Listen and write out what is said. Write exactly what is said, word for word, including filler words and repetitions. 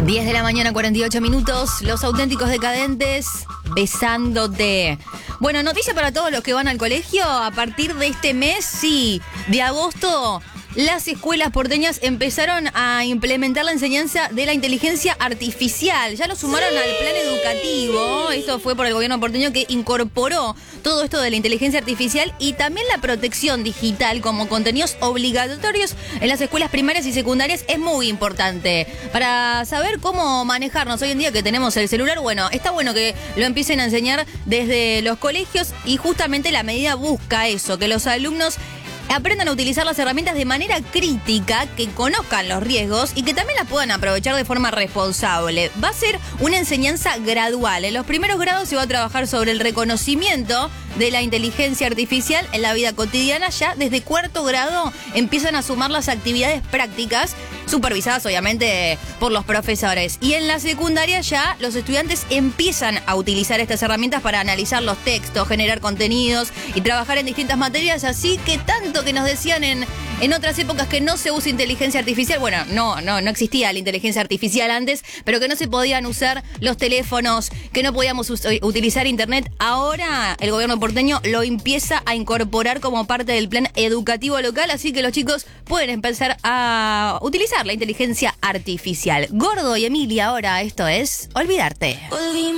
diez de la mañana, cuarenta y ocho minutos. Los auténticos decadentes besándote. Bueno, noticia para todos los que van al colegio. A partir de este mes, sí, de agosto, las escuelas porteñas empezaron a implementar la enseñanza de la inteligencia artificial. Ya lo sumaron sí. al plan educativo. Esto fue por el gobierno porteño, que incorporó todo esto de la inteligencia artificial y también la protección digital como contenidos obligatorios en las escuelas primarias y secundarias. Es muy importante para saber cómo manejarnos hoy en día que tenemos el celular. Bueno, está bueno que lo empiecen a enseñar desde los colegios y justamente la medida busca eso, que los alumnos aprendan a utilizar las herramientas de manera crítica, que conozcan los riesgos y que también las puedan aprovechar de forma responsable. Va a ser una enseñanza gradual. En los primeros grados se va a trabajar sobre el reconocimiento de la inteligencia artificial en la vida cotidiana. Ya desde cuarto grado empiezan a sumar las actividades prácticas, supervisadas obviamente por los profesores. Y en la secundaria ya los estudiantes empiezan a utilizar estas herramientas para analizar los textos, generar contenidos y trabajar en distintas materias. Así que tanto que nos decían en, en otras épocas que no se usa inteligencia artificial, bueno, no, no, no existía la inteligencia artificial antes, pero que no se podían usar los teléfonos, que no podíamos us- utilizar internet. Ahora el gobierno porteño lo empieza a incorporar como parte del plan educativo local, así que los chicos pueden empezar a utilizar la inteligencia artificial. Gordo y Emilia, ahora esto es Olvidarte.